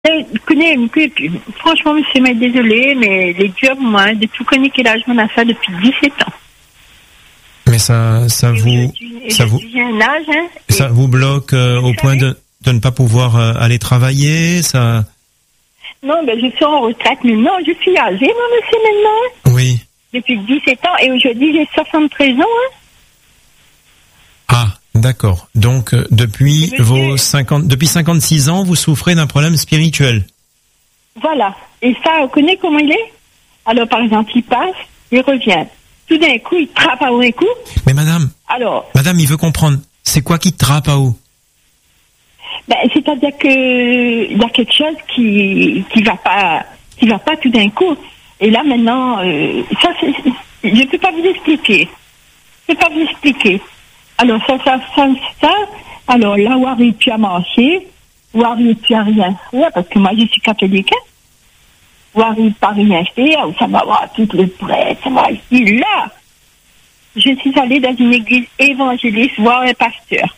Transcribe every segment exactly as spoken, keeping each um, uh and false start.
Eh, connais, franchement, monsieur, mais désolé, mais les jobs, moi, de tout connaître quel âge on a ça depuis dix-sept ans. Mais ça, ça vous, ça vous, un âge, hein, ça vous bloque euh, au point de, de ne pas pouvoir euh, aller travailler, ça? Non, ben, je suis en retraite maintenant, je suis âgée, moi, monsieur, maintenant. Oui. Depuis dix-sept ans, et aujourd'hui, j'ai soixante-treize ans, hein. Ah, d'accord. Donc, euh, depuis monsieur, vos cinquante, depuis cinquante-six ans, vous souffrez d'un problème spirituel. Voilà. Et ça, on connaît comment il est? Alors, par exemple, il passe, il revient. Tout d'un coup, il trappe à haut un coup. Mais madame, alors, madame, il veut comprendre. C'est quoi qui trappe à haut? Ben, c'est-à-dire que il y a quelque chose qui qui va pas qui va pas tout d'un coup. Et là maintenant, euh, ça c'est, je peux pas vous expliquer. Je peux pas vous expliquer. Alors ça ça ça ça. Alors là où arrive plus à marcher, où arrive plus à rien faire, parce que moi je suis catholique. Hein, où arrive pas rien faire, où ça va voir toutes les prêtres, ça va ici là. Je suis allée dans une église évangéliste voir un pasteur.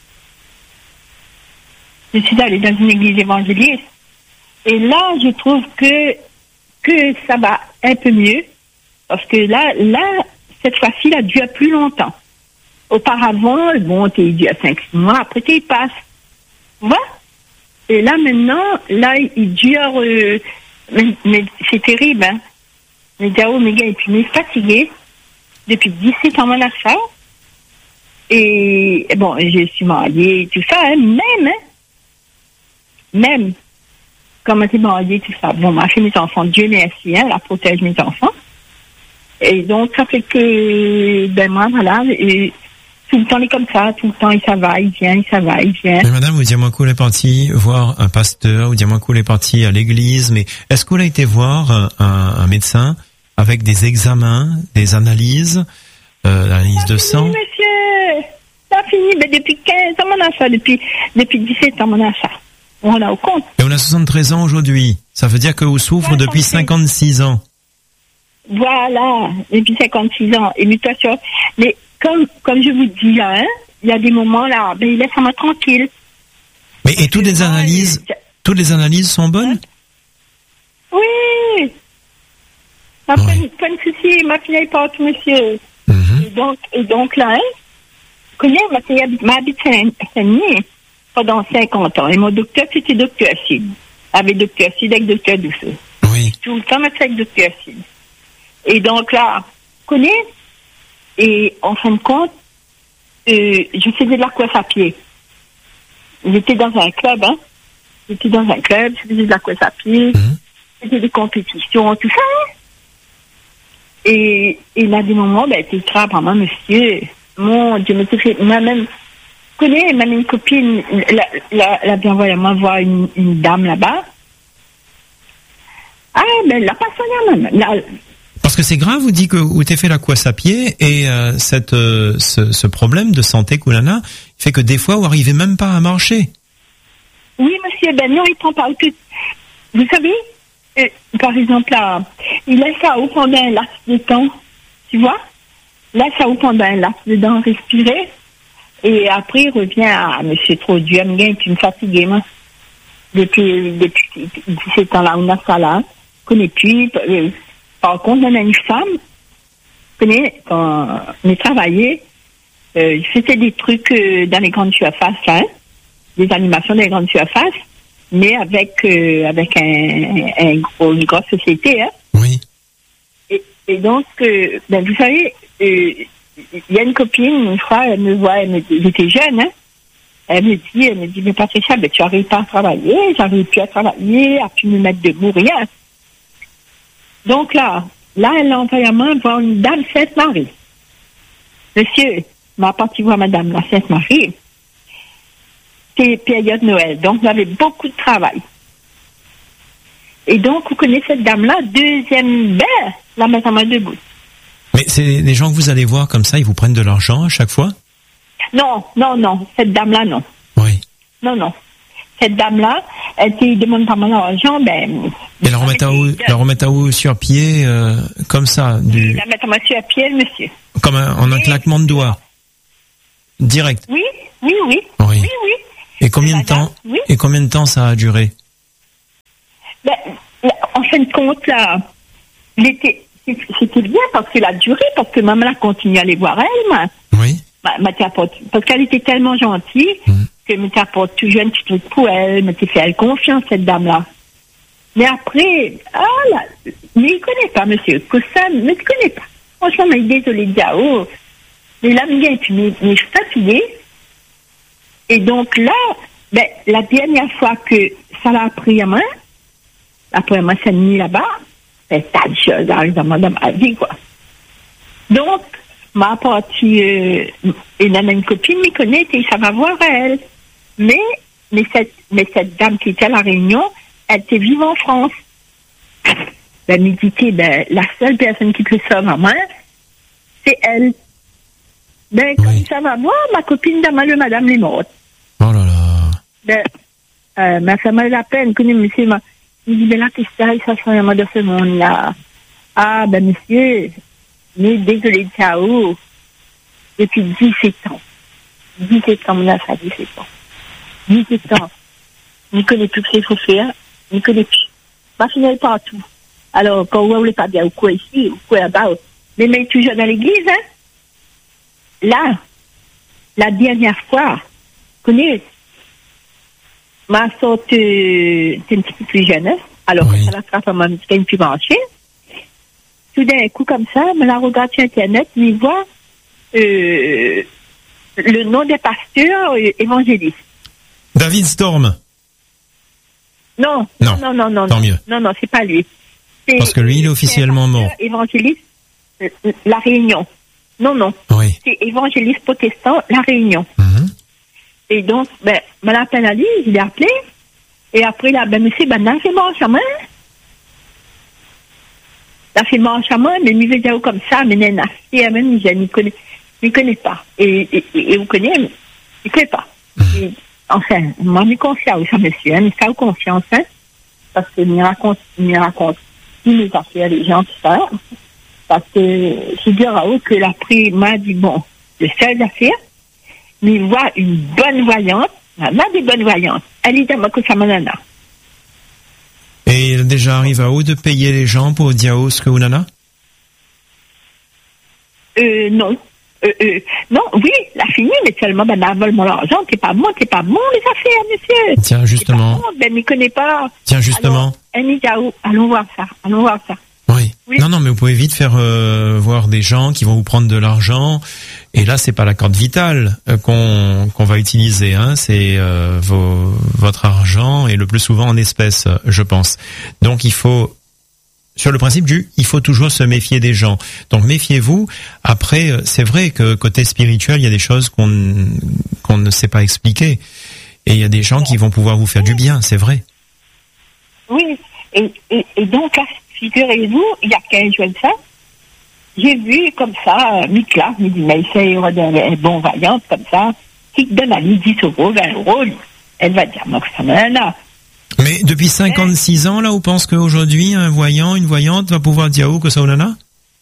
Je suis allée dans une église évangéliste. Et là, je trouve que, que ça va un peu mieux. Parce que là, là, cette fois-ci, ça dure plus longtemps. Auparavant, bon, t'es dû à cinq, six mois, après t'es passe. Tu vois? Et là, maintenant, là, il dure, euh, mais, mais c'est terrible, hein. Mais Dao, mes gars, et puis, mais fatigué. Depuis dix-sept ans, mon affaire. Et, bon, je suis mariée et tout ça, hein, même, hein. Même, comment c'est marié, tout ça. Bon, moi, j'ai mes enfants, Dieu merci, hein, la protège mes enfants. Et donc, ça fait que, ben moi, voilà, et tout le temps, il est comme ça, tout le temps, il ça va, il vient, il ça va, il vient. Mais madame, vous dites moi qu'on est parti voir un pasteur, vous dites moi qu'on est parti à l'église, mais est-ce qu'on a été voir un, un médecin avec des examens, des analyses, euh, l'analyse de sang? Oui, monsieur, ça a fini, ben depuis quinze ans, mon achat, depuis, depuis dix-sept ans, mon achat. On a au compte. Et on a soixante-treize ans aujourd'hui. Ça veut dire que vous souffrez depuis cinquante-six ans. Voilà, depuis cinquante-six ans. Et mutation. Mais comme, comme je vous dis là, hein, il y a des moments là, ben, laisse-moi tranquille. Mais et toutes les analyses, moi, toutes les analyses sont bonnes? Oui. Pas, oui. Pas de souci, ma fille est partout, monsieur. Mm-hmm. Et donc, et donc là, hein, vous connaissez, ma fille m'habite à Saint-Denis pendant cinquante ans. Et mon docteur, c'était docteur Sid. Avec docteur Sid, avec docteur Doucet. Oui. Tout le temps, mais avec docteur Sid. Et donc là, vous connaissez, et en fin de compte, euh, je faisais de la course à pied. J'étais dans un club, hein. J'étais dans un club, je faisais de la course à pied. Mm-hmm. C'était des compétitions, tout ça, hein. Et, et là, des moments, ben, t'es grave, maman, monsieur. Mon Dieu, me fait, moi-même, je connais, même une copine, la, la, la bien voilà, moi voir une, une dame là-bas. Ah, ben, la personne même. La... Parce que c'est grave, vous dites que vous t'avez fait la course à pied et euh, cette, euh, ce, ce problème de santé Koulana fait que des fois, vous n'arrivez même pas à marcher. Oui, monsieur, ben non, il prend pas tout. Vous savez, euh, par exemple, là, il laisse ça haut pendant un laps de temps, tu vois? Là, ça haut pendant un laps de temps, respirer. Et après, il revient à monsieur trop dur, mais tu me fatigues, moi. Depuis, depuis dix-sept ans là, on a ça là. Je connais plus. Euh, par contre, on a une femme, je connais, quand on a travaillé, euh, c'était des trucs euh, dans les grandes surfaces, là, hein, des animations dans les grandes surfaces, mais avec, euh, avec un, un gros, une grosse société, hein. Oui. Et, et donc, euh, ben, vous savez, euh, il y a une copine, une fois, elle me voit, elle me dit, j'étais jeune, hein. Elle me dit, elle me dit, mais Patricia, ben, tu n'arrives pas à travailler, j'arrive plus à travailler, à plus me mettre debout, rien. Donc là, là, elle a envoyé à moi voir une dame Sainte-Marie. Monsieur, m'a parti voir madame la Sainte-Marie. C'est période de Noël, donc on avait beaucoup de travail. Et donc, vous connaissez cette dame-là, deuxième, ben, la madame à debout. Mais c'est les gens que vous allez voir comme ça, ils vous prennent de l'argent à chaque fois? Non, non, non. Cette dame-là, non. Oui. Non, non. Cette dame-là, elle te demande pas mal d'argent, ben... Et la remettre à haut, la remettre à haut sur pied, euh, comme ça, du... La mettre à sur pied, monsieur. Comme un, en un claquement de doigts. Direct. Oui, oui, oui. Oui. Oui, oui. Et combien de temps, oui. Et combien de temps ça a duré? fin de compte, là, il était, c'était bien parce qu'il a duré, parce que maman a continué à aller voir elle, ma, Oui. ma, ma thérapeute, parce qu'elle était tellement gentille Mmh. que ma thérapeute, tout jeune, tu truc pour elle, m'était fait elle confiance, cette dame-là. Mais après, ah là, mais il connaît pas, monsieur, que ça, mais il connaît pas. Franchement, mais désolé, Diao. Mais là, mais, mais, mais je suis fatiguée. Et donc là, ben, la dernière fois que ça l'a appris à moi, après moi, ça mis là-bas, c'est tas de choses arrivent dans ma vie, quoi. Donc, ma partie, euh, et même une copine m'y connaît et ça va voir elle. Mais, mais cette, mais cette dame qui était à la Réunion, elle était vive en France. Ben, me dit, ben, la seule personne qui peut sauver à moi, c'est elle. Ben, comme Oui. ça va voir, ma copine d'Amal, madame est morte. Oh là là. Ben, euh, ma femme a la peine, connaît monsieur, ma, il dit, ben là, qu'est-ce que ça, ça change de ce monde-là? Ah, ben, monsieur, mais désolé, ciao, depuis dix-sept ans. dix-sept ans, mon affaire, dix-sept ans. dix-sept ans. Je ne connais plus ce qu'il faut faire, je ne connais plus. Ma finale partout. Alors, quand on ne voulait pas bien ou quoi ici, ou quoi là-bas, mais, mais toujours dans l'église, hein? Là, la dernière fois, connais, ma sorte, euh, c'est un petit peu plus jeune, hein? Alors, Oui. ça la frappe à ma petite plus branchée. Tout d'un coup, comme ça, me la regarde sur Internet, me voit, euh, le nom des pasteurs euh, évangélistes. David Storm. Non, Non. non, non, non, Tant non, mieux. non, non, c'est pas lui. C'est- Parce que lui, il est officiellement c'est un mort. pasteur évangéliste, euh, La Réunion. Non, non, Oui. c'est évangéliste protestant, La Réunion. Mhm. Et donc, ben, me l'appelle à lui, je l'ai appelé. Et après, là, ben, monsieur, ben, n'a fait mon chemin. N'a fait mon chemin, mais il veut dire comme ça, mais n'a fait, même, je ne connais, je connais pas. Et, et, et vous connaissez, il ne connaît pas. Et, enfin, moi, je confiance, ça, monsieur, hein, mais ça, confiance, hein, parce que il raconte, il raconte, il nous affaires, les gens, tout ça. Parce que, je dirais à eux que l'après m'a dit, bon, le seul affaire, mais il voit une bonne voyante, elle a des bonnes voyantes. Elle est dans ma Kosamanana. Et il déjà arrive à haut de payer les gens pour dire ce que vous n'en a? Euh, non. Euh, euh, non, oui, la fini, mais seulement, ben, elle vole mon argent, t'es pas bon, t'es pas bon, les affaires, monsieur. Tiens, justement. T'es pas bon, ben, m'y connaît pas. Tiens, justement. Alors, Annie Diao, allons voir ça, allons voir ça. Oui. Oui. Non, non, mais vous pouvez vite faire euh, voir des gens qui vont vous prendre de l'argent. Et là, c'est pas la carte vitale euh, qu'on qu'on va utiliser. Hein, c'est euh, vos, votre argent et le plus souvent en espèces, euh, je pense. Donc, il faut, sur le principe du, il faut toujours se méfier des gens. Donc, méfiez-vous. Après, euh, c'est vrai que côté spirituel, il y a des choses qu'on qu'on ne sait pas expliquer. Et il y a des gens qui vont pouvoir vous faire du bien. C'est vrai. Oui, et, et, et donc, là, figurez-vous, il y a quinze jours de ça, j'ai vu comme ça, euh, Mikla, il dit, mais c'est un bon vaillant, comme ça, qui te donne à lui dix euros, vingt euros, elle va dire, moi, que ça m'en a. Mais depuis cinquante-six ans, là, on pense qu'aujourd'hui, un voyant, une voyante va pouvoir dire où que ça ou nana?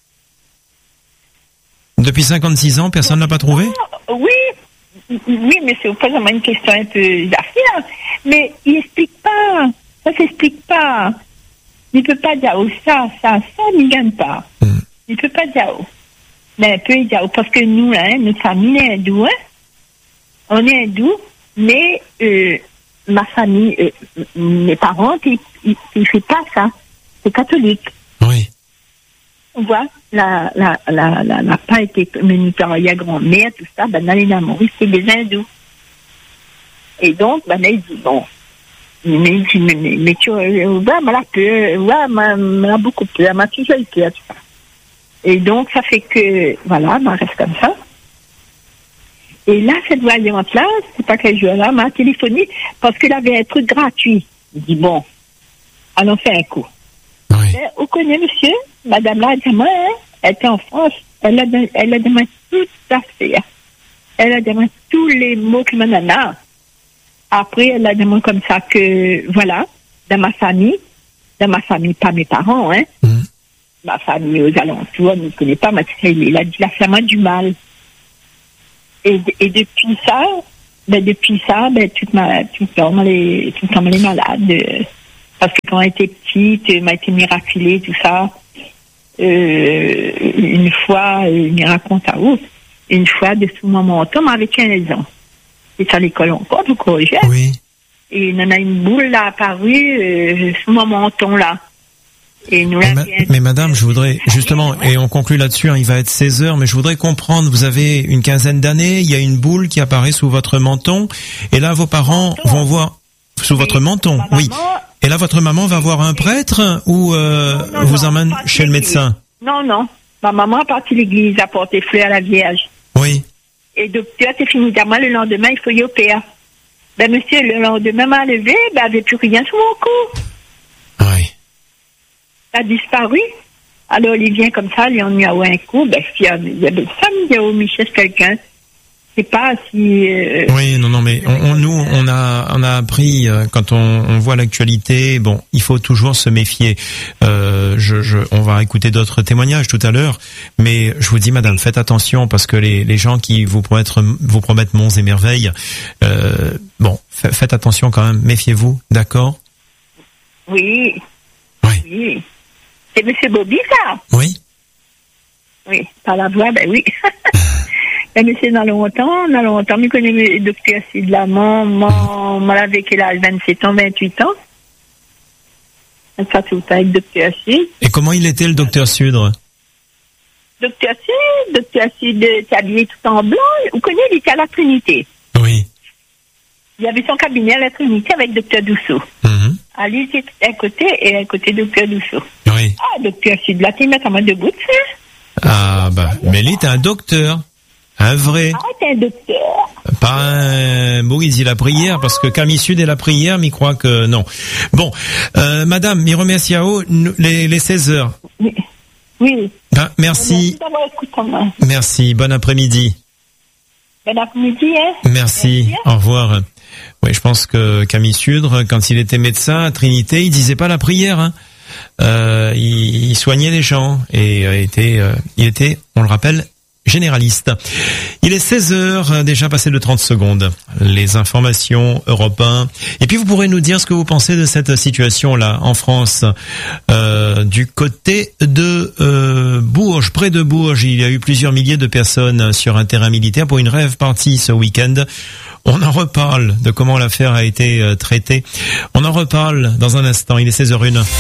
Depuis cinquante-six ans, personne n'a pas trouvé? Ah, oui, oui, mais c'est pas vraiment une question un peu d'affaire, mais il explique pas, ça s'explique pas. Il peut pas dire, oh, ça, ça, ça, il gagne pas. Mm. Il peut pas dire, oh. Mais il peut dire, oh, parce que nous, hein, notre famille est hindoue, hein. On est hindou, mais, euh, ma famille, euh, mes parents, ils, ils, ils font pas ça. C'est catholique. Oui. On voit, la, la, la, la, la pas été menée par la grand-mère, tout ça, ben, dans les Maurice, c'est des hindous. Et donc, ben, il dit, bon, mais, mais, mais, mais tu vois, m'a la peur, ouais, m'a, m'a beaucoup peur, m'a toujours eu peur, tout ça. Et donc, ça fait que, voilà, m'a reste comme ça. Et là, cette voyante-là, c'est pas quel jour-là, m'a téléphoné parce qu'elle avait un truc gratuit. Je dis, bon, allons faire un coup. Oui. Mais, vous connaissez, monsieur, madame là, elle dit, moi, hein, elle était en France, elle a, elle a demandé tout à faire. Elle a demandé tous les mots que m'en a. Après, elle a demandé comme ça que, voilà, dans ma famille, dans ma famille, pas mes parents, hein, Mmh. ma famille aux alentours, elle ne connaît pas, mais elle a dit la femme a du mal. Et, et depuis ça, ben depuis ça, ben toute ma, tout le temps, elle est, tout le temps, elle est malade. Parce que quand elle était petite, elle m'a été miraculée, tout ça. Euh, une fois, il me raconte à vous, une fois, de sous mon menton, avec quinze ans. C'est à l'école encore, du collège. Oui. Et il y en a une boule là apparue euh, sous mon menton là. Et nous mais, ma- mais madame, je voudrais, justement, et on conclut là-dessus, hein, il va être seize heures, mais je voudrais comprendre, vous avez une quinzaine d'années, il y a une boule qui apparaît sous votre menton, et là vos parents menton. vont voir, sous oui, votre menton, oui. Maman, et là votre maman va voir un prêtre ou euh, non, non, vous non, emmène chez le médecin? Non, non, ma maman a parti l'église à porter fleurs à la Vierge. Oui. Et docteur, c'est fini d'à moi, le lendemain, il faut y opérer. Ben monsieur, le lendemain m'a levé, ben il n'y avait plus rien sur mon cou. Oui. A disparu. Alors, il vient comme ça, il en a eu un coup, ben, il y a, il y a de famille au Michel quelqu'un. Je sais pas si... Euh, oui, non, non, mais on, on, nous, on a, on a appris, euh, quand on, on voit l'actualité, bon, il faut toujours se méfier. Euh, je, je, on va écouter d'autres témoignages tout à l'heure, mais je vous dis, madame, faites attention, parce que les, les gens qui vous promettent, vous promettent monts et merveilles, euh, bon, f- faites attention quand même, méfiez-vous, d'accord? Oui. Oui. Oui. C'est monsieur Bobby, ça? Oui. Oui, par la voix, ben oui. Ben, monsieur, dans longtemps, dans longtemps, je connais le docteur Sidlamont, mon, mon avec il a vingt-sept ans, vingt-huit ans. Ça, tout avec docteur Sid. Et comment il était, le docteur Sudre? Docteur Sid, docteur Sid, s'est habillé tout en blanc. Vous connaissez, il était à la Trinité. Oui. Il y avait son cabinet à la Trinité avec docteur Dousseau. Mm-hmm. Ah, lui, il était à côté et à côté docteur Dousseau. Oui. Ah, docteur Sid, là, tu mets ta main debout, tu sais. Ah, bah, mais lui, t'es un docteur. Un vrai. Ah, t'es un docteur. Pas un Moïse et la prière, parce que Camille Sud et la prière, m'y croit que non. Bon, euh, madame, m'y remercie à haut, les, les seize heures. Oui. Oui. Ben, merci. Merci d'avoir écouté moi. Merci, bon après-midi. Bon après-midi, hein. Merci, merci. Au revoir. Oui, je pense que Camille Sudre, quand il était médecin à Trinité, il disait pas la prière, hein. Euh, il, il soignait les gens et euh, était, euh, il était, on le rappelle, généraliste. Il est seize heures, déjà passé de trente secondes. Les informations Europe un. Et puis vous pourrez nous dire ce que vous pensez de cette situation-là en France. Euh, du côté de euh, Bourges, près de Bourges, il y a eu plusieurs milliers de personnes sur un terrain militaire pour une rave party ce week-end. On en reparle de comment l'affaire a été euh, traitée. On en reparle dans un instant. Il est seize heures une.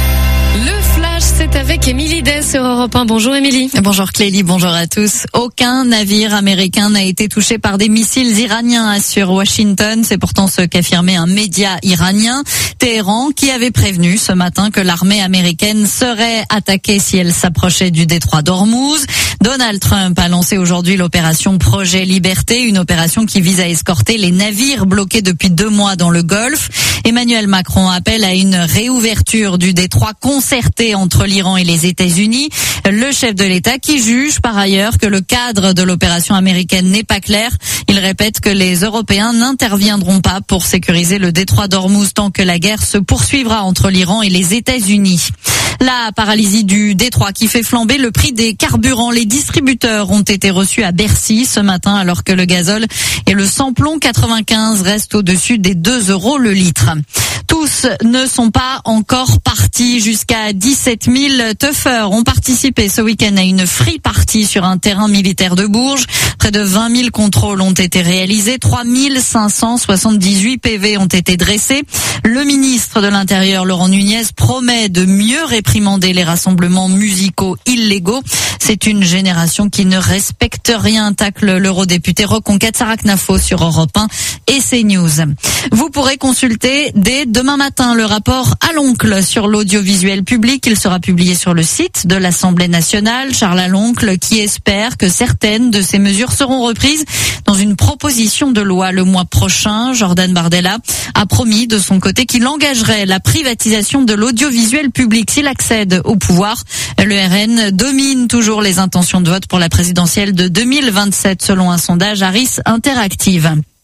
Le Flash, c'est avec Émilie Day sur Europe un. Bonjour Émilie. Bonjour Clélie, bonjour à tous. Aucun navire américain n'a été touché par des missiles iraniens sur Washington. C'est pourtant ce qu'affirmait un média iranien, Téhéran, qui avait prévenu ce matin que l'armée américaine serait attaquée si elle s'approchait du détroit d'Ormuz. Donald Trump a lancé aujourd'hui l'opération Projet Liberté, une opération qui vise à escorter les navires bloqués depuis deux mois dans le Golfe. Emmanuel Macron appelle à une réouverture du détroit concerté entre l'Iran et les États-Unis. Le chef de l'État qui juge par ailleurs que le cadre de l'opération américaine n'est pas clair. Il répète que les Européens n'interviendront pas pour sécuriser le détroit d'Ormuz tant que la guerre se poursuivra entre l'Iran et les États-Unis. La paralysie du détroit qui fait flamber le prix des carburants. Les distributeurs ont été reçus à Bercy ce matin alors que le gazole et le samplon quatre-vingt-quinze restent au-dessus des deux euros le litre. Tous ne sont pas encore partis. Jusqu'à dix-sept mille teufeurs ont participé ce week-end à une free party sur un terrain militaire de Bourges. Près de vingt mille contrôles ont été réalisés. trois mille cinq cent soixante-dix-huit P V ont été dressés. Le ministre de l'Intérieur, Laurent Nunez, promet de mieux réprimander les rassemblements musicaux illégaux. C'est une génération qui ne respecte rien, tacle l'eurodéputé Reconquête Sarah Knafo sur Europe un et CNews. Vous pourrez consulter dès demain matin le rapport à l'oncle sur l'audiovisuel public. Il sera publié sur le site de l'Assemblée nationale. Charles Aloncle qui espère que certaines de ces mesures seront reprises dans une proposition de loi le mois prochain. Jordan Bardella a promis de son côté qu'il engagerait la privatisation de l'audiovisuel public s'il accède au pouvoir. Le R N domine toujours les intentions de vote pour la présidentielle de deux mille vingt-sept selon un sondage Harris Interactive.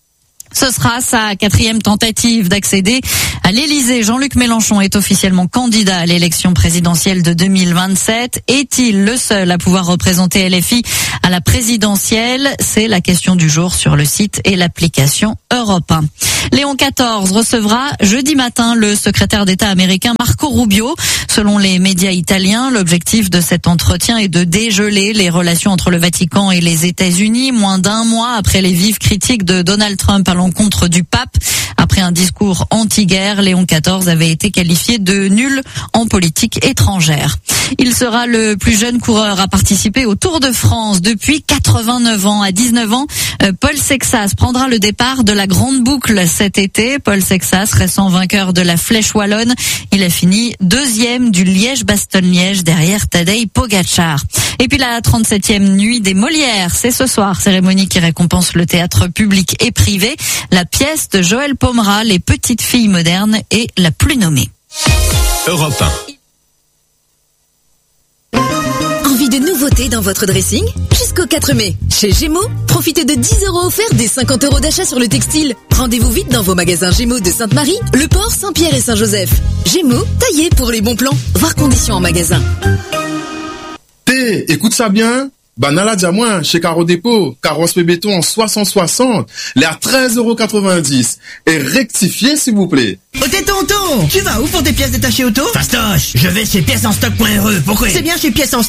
Ce sera sa quatrième tentative d'accéder à l'Élysée. Jean-Luc Mélenchon est officiellement candidat à l'élection présidentielle de deux mille vingt-sept. Est-il le seul à pouvoir représenter L F I à la présidentielle? C'est la question du jour sur le site et l'application Europe un. Léon quatorze recevra jeudi matin le secrétaire d'État américain Marco Rubio. Selon les médias italiens, l'objectif de cet entretien est de dégeler les relations entre le Vatican et les États-Unis, moins d'un mois après les vives critiques de Donald Trump à l'encontre du pape. Après un discours anti-guerre, Léon quatorze avait été qualifié de nul en politique étrangère. Il sera le plus jeune coureur à participer au Tour de France depuis quatre-vingt-neuf ans. À dix-neuf ans, Paul Sexas prendra le départ de la Grande Boucle cet été. Paul Sexas, récent vainqueur de la Flèche Wallonne, il a fini deuxième du Liège-Bastogne-Liège derrière Tadej Pogačar. Et puis la trente-septième nuit des Molières, c'est ce soir, cérémonie qui récompense le théâtre public et privé. La pièce de Joël Pomera, Les Petites Filles modernes, est la plus nommée. Europe un. Envie de nouveautés dans votre dressing? Jusqu'au quatre mai, chez Gémeaux, profitez de dix euros offerts des cinquante euros d'achat sur le textile. Rendez-vous vite dans vos magasins Gémeaux de Sainte-Marie, Le Port, Saint-Pierre et Saint-Joseph. Gémeaux, taillé pour les bons plans. Voir conditions en magasin. Té, écoute ça bien. Banala diamant chez Caro Dépôt, carrosse béton en soixante soixante, les à treize euros quatre-vingt-dix. Et rectifiez s'il vous plaît. Oh t'es tonton, tu vas où pour tes pièces détachées auto? Fastoche, je vais chez pièces en stock point r e. Pourquoi? C'est bien chez pièces en stock.